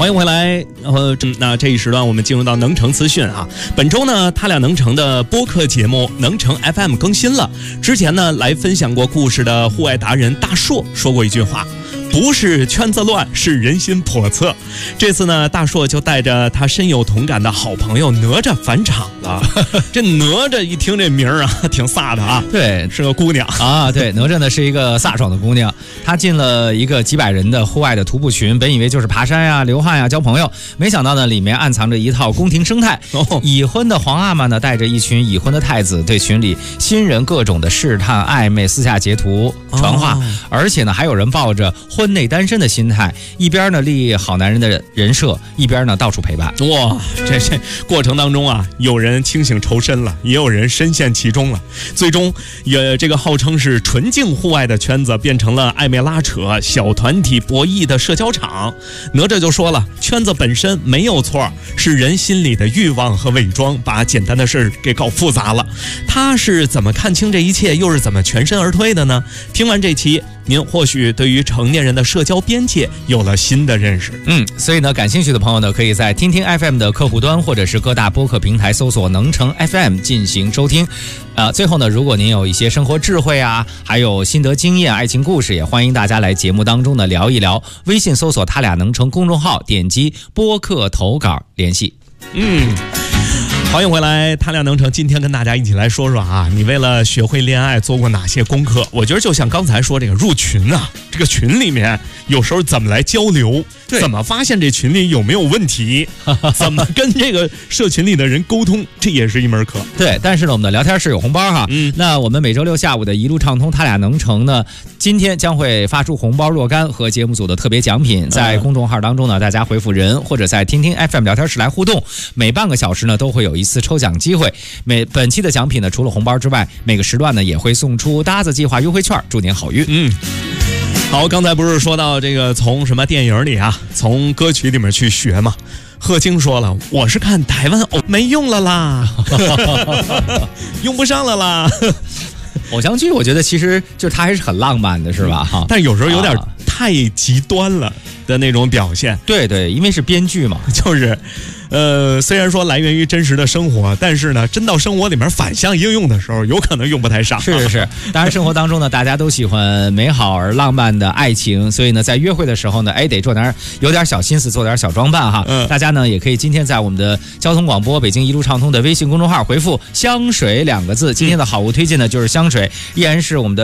欢迎回来。那这一时段我们进入到能城资讯啊。本周呢，他俩能城的播客节目能城 FM 更新了。之前呢，来分享过故事的户外达人大硕说过一句话。不是圈子乱，是人心叵测。这次呢，大硕就带着他深有同感的好朋友哪吒返场了。这哪吒一听这名儿啊，挺飒的啊。 对， 是个姑娘啊。对，哪吒呢是一个飒爽的姑娘。她进了一个几百人的户外的徒步群，本以为就是爬山呀、流汗呀、交朋友，没想到呢，里面暗藏着一套宫廷生态。已婚的皇阿玛呢，带着一群已婚的太子，对群里新人各种的试探、暧昧、私下截图、传话，而且呢，还有人抱着婚内单身的心态，一边呢立好男人的人设，一边呢到处陪伴。 哇，这过程当中啊，有人清醒抽身了，也有人深陷其中了。最终，这个号称是纯净户外的圈子，变成了暧昧拉扯、小团体博弈的社交场。哪吒就说了，圈子本身没有错，是人心里的欲望和伪装，把简单的事给搞复杂了。他是怎么看清这一切，又是怎么全身而退的呢？听完这期，您或许对于成年人的社交边界有了新的认识。 所以呢，感兴趣的朋友呢，可以在听听 FM 的客户端或者是各大播客平台搜索能城 FM 进行收听。最后呢，如果您有一些生活智慧啊，还有心得经验、爱情故事，也欢迎大家来节目当中呢聊一聊。微信搜索他俩能城公众号，点击播客投稿联系。 欢迎回来，他俩能城。今天跟大家一起来说说啊，你为了学会恋爱做过哪些功课？我觉得就像刚才说这个入群啊，这个群里面有时候怎么来交流，怎么发现这群里有没有问题，怎么跟这个社群里的人沟通，这也是一门课。 对，但是呢，我们的聊天室有红包哈。那我们每周六下午的一路畅通他俩能城呢，今天将会发出红包若干和节目组的特别奖品，在公众号当中呢，大家回复人或者在听听 FM 聊天室来互动，每半个小时呢都会有一次抽奖机会。本期的奖品呢，除了红包之外，每个时段呢也会送出搭子计划优惠券，祝您好运。 好，刚才不是说到这个从什么电影里啊，从歌曲里面去学吗？贺晶说了，我是看台湾没用了啦，用不上了啦。 偶像剧我觉得其实就是它还是很浪漫的，是吧？ 但有时候有点太极端了的那种表现。 对，因为是编剧嘛， 就是虽然说来源于真实的生活，但是呢，真到生活里面反向应用的时候，有可能用不太上。 是，当然生活当中呢，大家都喜欢美好而浪漫的爱情，所以呢，在约会的时候呢，得有点小心思，做点小装扮哈。大家呢也可以今天在我们的交通广播北京一路畅通的微信公众号回复香水2个字，今天的好物推荐呢就是香水，依然是我们的